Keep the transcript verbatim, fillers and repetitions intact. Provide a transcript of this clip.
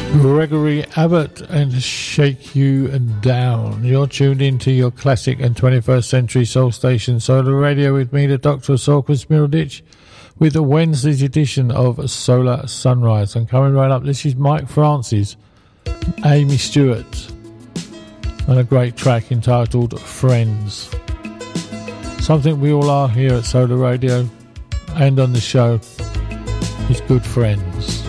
Gregory Abbott and Shake You Down. You're tuned into your classic and twenty-first century soul station, Solar Radio, with me, the Doctor of Soul, Chris Middleditch, with a Wednesday's edition of Solar Sunrise. And coming right up, this is Mike Francis, Amy Stewart, and a great track entitled Friends. Something we all are here at Solar Radio and on the show is good friends.